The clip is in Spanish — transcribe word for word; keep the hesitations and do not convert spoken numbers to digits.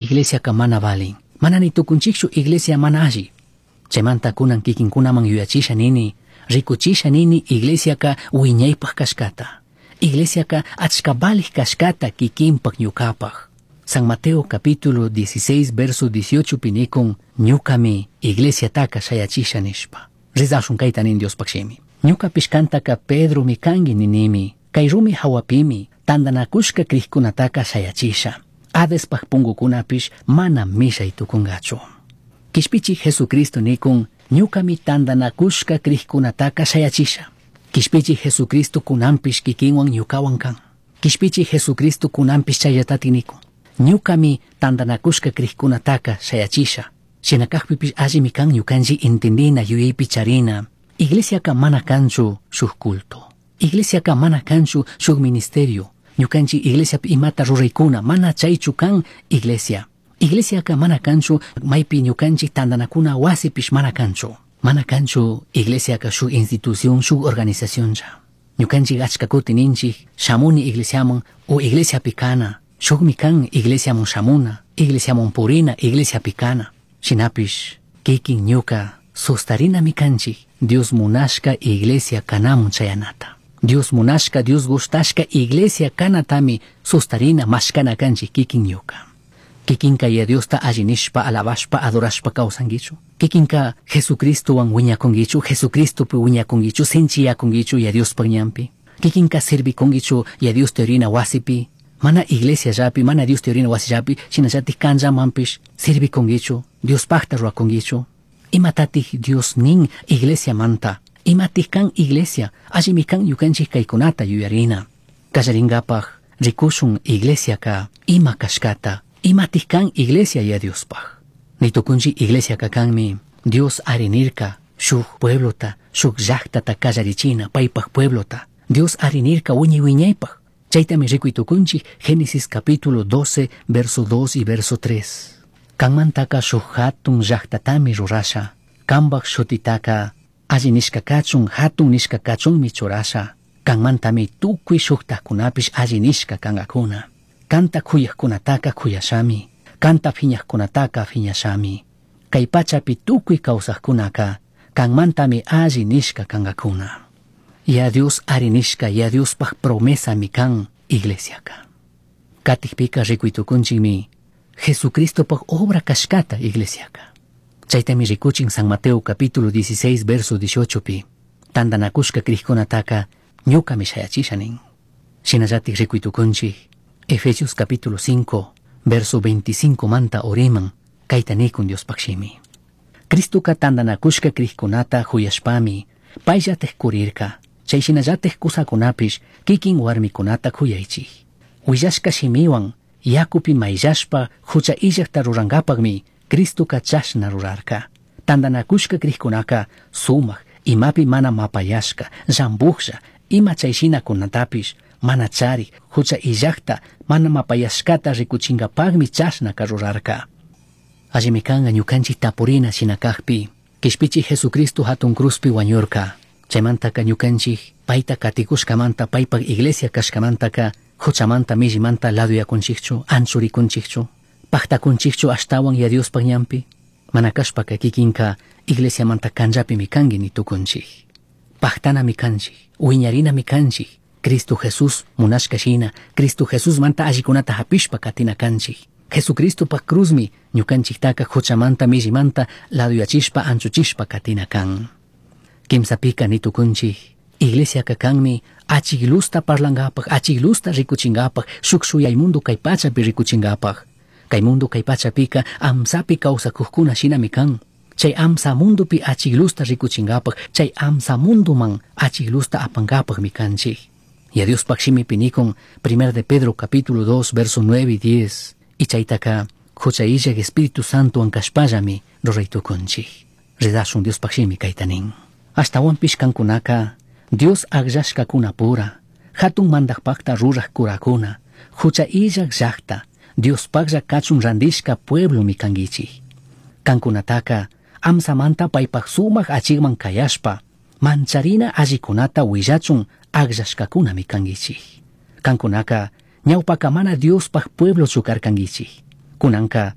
iglesia ka mana valin. Mana nitukunchikshu iglesia mana alli. Chaymanta kunan kikinkunaman yuyachisha nini, rikuchisha nini iglesia ka wiñaypaq kashkata. Iglesia ka achka valij kashkata kikinpaq ñukapaq. San Mateo capítulo dieciséis verso dieciocho pinikun ñukami iglesia taka shayachisha nishpa. Rizashun kayta nin Dios pakshimi. Ñuka pishkantaka Pedro mi kangi ninimi, kay rumi hawapimi, tandanakushka krikkunataka shayachisha. Adespaq pungukunapish mana mishay tukungachu. Kishpichi Jesucristo nikun ñukami tandanakushka krikkunataka shayachisha. Kishpichi Jesucristo kunampish kikinwan ñukawan kan. Kishpichi Jesucristo kunampish chayatati nikun. Ñukami tandanakushka krikkunataka shayachisha. Shinakajpipish allimi kan ñukanji intendina yuyaypi charina. Iglesia ka mana kanchu shuk culto. Iglesia ka mana kanchu shuk ministerio. Ñukanchi iglesia imata ruraykuna mana chaychu kan iglesia. Iglesia ka mana kanchu maypi ñukanchi tandanakuna wasipish mana kanchu. Mana kanchu iglesia ka shuk institución shuk organización cha. Ñukanchi achka kuti ninchi shamuni iglesiaman o iglesia pikana. Shukmi kan iglesiaman shamuna, iglesiaman purina, iglesia pikana. Shinapish kikin ñuka sustarina mi kanchi. Dios munashka iglesia kanamun chayanata. Dios munashka, Dios gustashka iglesia kanatami sustarina mashkana kanchi kikin ñuka. Kikinka ya Dios ta allinishpa, alabashpa, adorashpa kausangichu. Kikinka Jesucristo wan wiñakungichu, Jesucristo pi wiñakungichu, senchiyakungichu ya Dios pañampi. Kikinka servikungichu ya Dios teorina wasipi. Mana iglesia japi, mana Dios teorina wasi japi, shinachati kanja mampish, servikungichu, Dios pachta ruakungichu. Imatati Dios nin iglesia manta. Imatih kan iglesia, allimi kan yukanchik kaykunata yuyarina. Kallaringapaj rikushun iglesia ka ima kashkata. Imatih kan iglesia ya Diospaj. Nitukunchi iglesia ka kanmi Dios arinirka shuk pueblota, shuk llaktata kallarichina paypaj pueblota. Dios arinirka wiñi wiñaypaj. Chaytami rikuitukunchi Génesis capítulo doce verso dos y verso tres. Kanmantaka shuk hatun llaktatami rurasha. Kambaj shutitaka alli nishkakachun hatun nishkakachun mi churasha. Kanmantami tukui shuktakunapish alli nishka kangakuna. Kanta kuyakkunataka kuyashami. Kanta phiñaqkunataka phiñashami. Kay pachapi tukui kawsaqkunaka kanmantami alli nishka kangakuna. Ya Dios arinishka, ya Dios paj promesa mi kan iglesiaka. Katikpika rikuitukunchimi Jesucristo paj obra kashkata iglesiaka. Chaytami rikuchin San Mateo capítulo dieciséis verso dieciocho pi. Tandanakushka krikkunataka ñukami shayachishanin. Shinallatik rikuitukunchi Efesios capítulo cinco verso veinticinco manta oriman kaytanikun Dios pakshimi. Cristuka tandanakushka krikkunata huyashpami payllatek kurirka. Chay shinallatek kusakunapish kikin warmikunata kuyaychik. Willashka shimiwan yakupi mayllashpa hucha illakta rurangapagmi Cristuka chashna rurarka. Tandanakushka krikkunaka sumak imapi mana mapayashka, llambujsha, ima chayshinakunatapish mana chari, hucha illakta mana mapayashkata rikuchingapagmi chashna karurarka. Allimi kanga ñukanchik tapurina shinakajpi, kishpichi Jesucristo hatun cruzpi wañurka. Chaymantaka ñukanchik payta katikushkamanta paypag iglesia kashkamantaka huchamanta millimanta laduyakunchikchu, anchurikunchikchu, paqtakunchikchu ashtawan ya Dios pañampi. Manakashpaka kikinka iglesia manta kanjapi mi kangi nitukunchik. Paqtana mi kanchik, wiñarina mi kanchik. Cristo Jesús munashkashina, Cristo Jesús manta allikunata hapishpa katina kanchik. Jesucristo pa cruzmi ñukanchiktaka huchamanta millimanta laduyachishpa anchuchishpa katina kan. Kimsapika nitukunchik iglesia ka kanmi achiglusta parlangapaj, achiglusta rikuchingapaj, shuk shuyay mundo kay pachapi rikuchingapaj. Kay mundo kay pachapika amsapi kawsakuqkuna shinami kan. Chay amsa mundopi achiglusta rikuchingapaj, chay amsa mundoman achiglusta apangapaj mi kanchik. Y a Dios pakshimi pinikon primero de Pedro capítulo dos verso nueve y diez. Y chaytaka huchayillak Espíritu Santo ankashpallami ruraytukunchik. Redashun Dios pakshimi kaytanin. Hasta wanpish kankunaka Dios agllashkakuna pura, hatun mandaqpaqta ruraq kurakuna, huchayillak llaqta, Dios paqlla kachun randishka pueblo mi kangichik. Kankunataka amsamanta paypaq sumaq achigman kayashpa, mancharina allikunata willachun agllashkakuna mi kangichik. Kankunaka ñawpaka mana Diospaq pueblo chukarkangichik. Kunanka